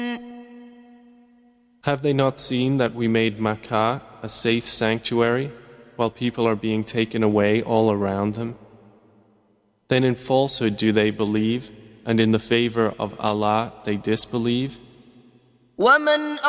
Have they not seen that we made Makkah a safe sanctuary while people are being taken away all around them? Then in falsehood do they believe, and in the favor of Allah they disbelieve? ومن